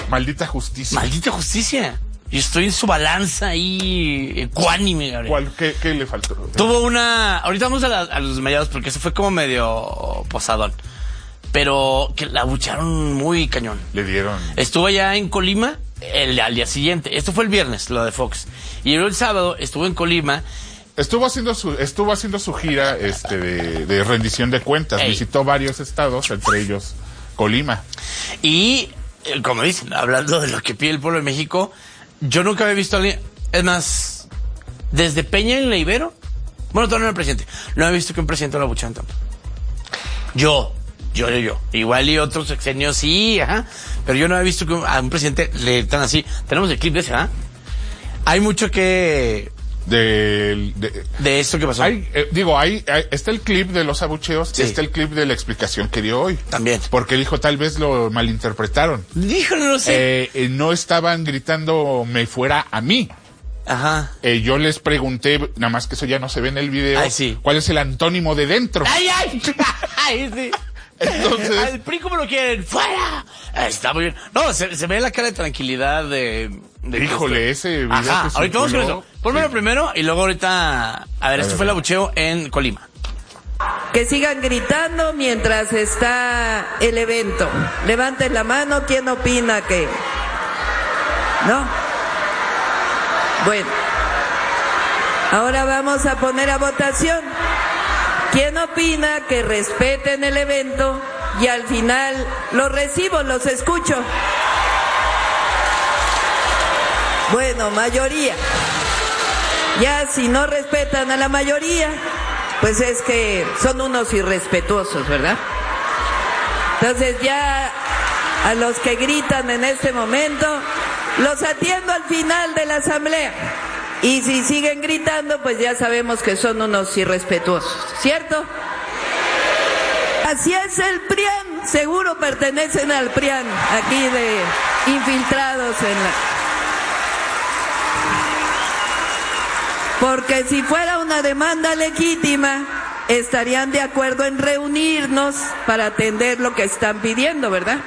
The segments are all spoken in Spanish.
Maldita justicia. Maldita justicia. Yo estoy en su balanza ahí, ecuánime, Gabriel. ¿Qué le faltó? Tuvo una... Ahorita vamos a los desmayados porque eso fue como medio posadón. Pero que la abucharon muy cañón. Le dieron... Estuvo allá en Colima al día siguiente. Esto fue el viernes, lo de Fox. Y el sábado estuvo en Colima. Estuvo haciendo su gira de rendición de cuentas. Ey. Visitó varios estados, entre ellos Colima. Y, como dicen, hablando de lo que pide el pueblo de México, yo nunca había visto a alguien... Es más, desde Peña en la Ibero... Bueno, todavía no era presidente. No había visto que un presidente lo abucharan tanto. Yo. Igual y otros sexenios sí, ajá. Pero yo no había visto que a un presidente le tan así. Tenemos el clip de ese, ¿ah? Hay mucho que... De esto que pasó. Está el clip de los abucheos, sí. Está el clip de la explicación que dio hoy. También. Porque dijo, tal vez lo malinterpretaron. Dijo, no lo sé. No estaban gritando me fuera a mí. Ajá. Yo les pregunté, nada más que eso ya no se ve en el video. Ay, sí. ¿Cuál es el antónimo de dentro? ¡Ay! ¡Ay, sí! Entonces... Al PRI como lo quieren, ¡fuera! Está muy bien. No, se ve la cara de tranquilidad de Híjole, ese video. Ajá, que ahorita vamos con eso. Pónmelo sí. primero y luego ahorita... A ver, esto fue el abucheo en Colima. Que sigan gritando mientras está el evento. Levanten la mano, ¿quién opina que...? ¿No? Bueno. Ahora vamos a poner a votación. ¿Quién opina que respeten el evento y al final los recibo, los escucho? Bueno, mayoría. Ya si no respetan a la mayoría, pues es que son unos irrespetuosos, ¿verdad? Entonces ya a los que gritan en este momento, los atiendo al final de la asamblea. Y si siguen gritando, pues ya sabemos que son unos irrespetuosos, ¿cierto? Así es el PRIAN, seguro pertenecen al PRIAN, aquí de infiltrados en la... Porque si fuera una demanda legítima, estarían de acuerdo en reunirnos para atender lo que están pidiendo, ¿verdad?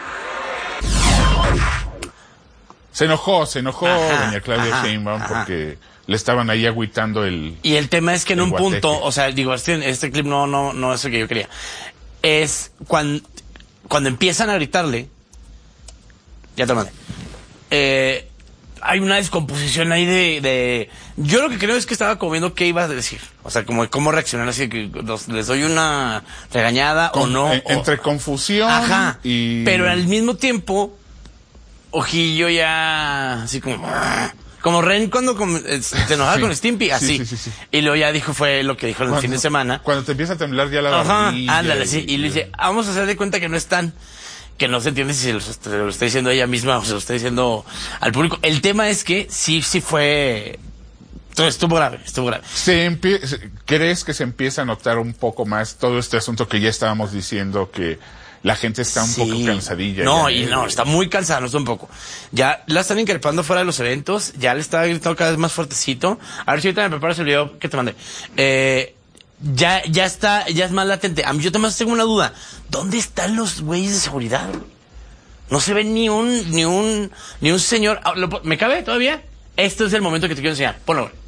Se enojó doña Claudia ajá, Sheinbaum ajá. porque le estaban ahí agüitando el... Y el tema es que en un guateque. punto, o sea, digo, este clip no es lo que yo quería. Es cuando empiezan a gritarle, ya te mandé, hay una descomposición ahí de... Yo lo que creo es que estaba como viendo qué iba a decir. O sea, como cómo reaccionar, así que les doy una regañada o no. Entre confusión ajá, y... Pero al mismo tiempo, Ojillo ya así como Ren cuando te enojaba sí, con Stimpy, así. Sí. Y luego ya fue lo que dijo el fin de semana. Cuando te empieza a temblar ya la ajá, barbilla. ándale, sí. Y le dice, vamos a hacer de cuenta que no están, que no se entiende si se lo está diciendo ella misma o se lo está diciendo al público. El tema es que sí fue... Estuvo grave. ¿Crees que se empieza a notar un poco más todo este asunto que ya estábamos diciendo, que la gente está un poco cansadilla? No, está muy cansada, no está un poco. Ya la están increpando fuera de los eventos, ya le está gritando cada vez más fuertecito. A ver si ahorita me preparas el video que te mandé. Ya es más latente. A mí yo también tengo una duda. ¿Dónde están los güeyes de seguridad? No se ve ni un señor. ¿Me cabe todavía? Este es el momento que te quiero enseñar. Ponlo.